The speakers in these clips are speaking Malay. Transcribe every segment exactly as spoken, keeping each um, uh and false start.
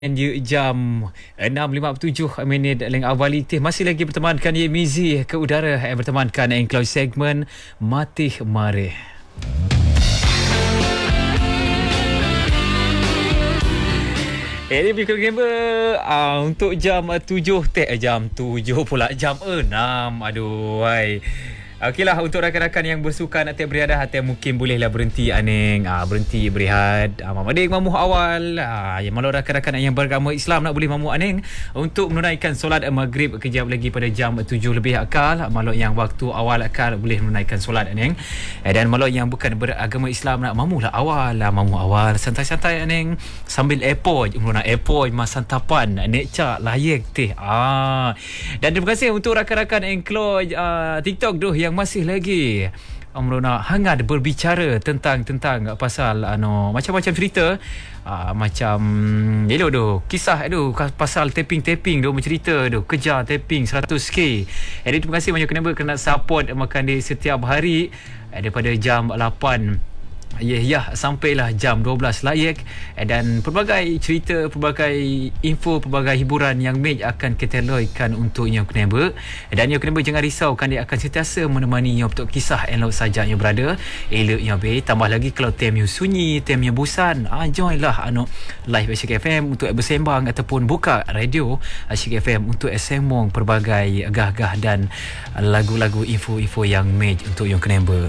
Jam enam lima puluh tujuh minit leng awal itih masih lagi bertemankan Ye Mizi ke udara yang bertemankan yang close segmen Matih Mareh. Eh, ini Bikul Gamer uh, untuk jam tujuh teh jam tujuh pula jam enam. Aduh, wai. Okeylah, untuk rakan-rakan yang bersukan atau beriadah atau mungkin bolehlah berhenti aning, ah, berhenti berehat, ah, mamading mamuh awal, ah, yang malu rakan-rakan yang beragama Islam nak boleh mamuh aning untuk menunaikan solat maghrib kejap lagi pada jam tujuh lebih akal. Malu yang waktu awal akal boleh menunaikan solat aning. Eh, dan malu yang bukan beragama Islam nak mamuhlah awal, lah mamuh awal santai-santai aning sambil epoj, nak epoj mas santapan, nekcak layak teh. Ah. Dan terima kasih untuk rakan-rakan engklo uh, TikTok tu yang masih lagi Amrona hangat berbicara tentang tentang pasal ano macam-macam cerita, uh, macam elok tu kisah tu pasal taping-taping tu bercerita tu kejar taping seratus K. Jadi terima kasih banyak kenapa kena support makan di setiap hari uh, daripada jam lapan Ya, ya, sampailah jam dua belas layak, dan pelbagai cerita, pelbagai info, pelbagai hiburan yang Mej akan ketaloikan untuk Nyo Keneba. Dan Nyo Keneba jangan risau, kan dia akan sentiasa menemani Nyo untuk kisah elok saja Nyo berada. Elok Nyo be, tambah lagi kalau tem Nyo sunyi, tem Nyo bosan, ah, join lah anu live Asyik F M untuk bersembang ataupun buka radio Asyik F M untuk sembang pelbagai gah-gah dan lagu-lagu info-info yang Mej untuk Nyo Keneba.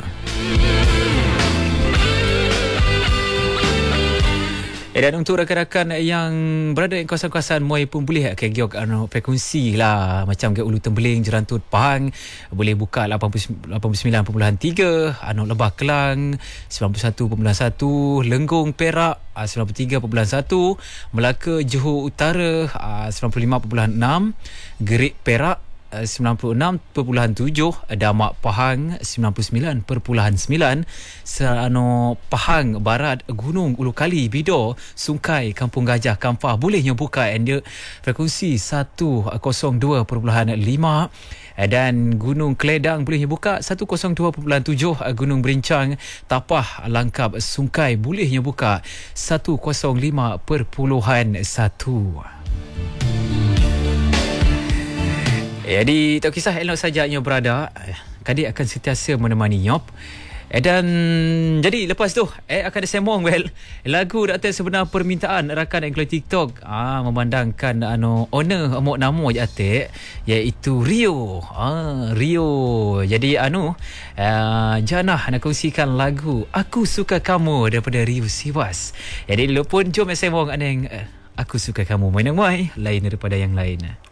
Eh, dan untuk rakan-rakan yang berada di kawasan-kawasan Muai pun boleh ke giok anu frekuensi lah macam ke Ulu Tembeling, Jerantut, Pahang boleh buka lapan puluh sembilan perpuluhan tiga, anu Lebah Kelang sembilan puluh satu perpuluhan satu, Lenggong Perak sembilan puluh tiga perpuluhan satu, Melaka Johor Utara sembilan puluh lima perpuluhan enam, Gerik Perak sembilan puluh enam perpuluhan tujuh, Damak Pahang sembilan puluh sembilan perpuluhan sembilan, Serano Pahang Barat, Gunung Ulu Kali, Bidor, Sungkai, Kampung Gajah, Kampar boleh nyo buka anda frekuensi seratus dua perpuluhan lima, dan Gunung Keledang boleh nyo buka seratus dua perpuluhan tujuh, Gunung Berincang, Tapah, Langkap, Sungkai boleh nyo buka seratus lima perpuluhan satu. Jadi tak kisah elok saja Nyo berada, Kadik akan sentiasa menemani Nyop. Eh, dan jadi lepas tu eh akan sembang well lagu atas sebenar permintaan rakan yang keluar TikTok ah memandangkan anu owner amok nama atik iaitu Rio. Ah Rio. Jadi anu uh, Janah nak kongsikan lagu Aku Suka Kamu daripada Rio Siwas. Jadi lu pun jom sembang aneng uh, Aku Suka Kamu main mai lain daripada yang lain.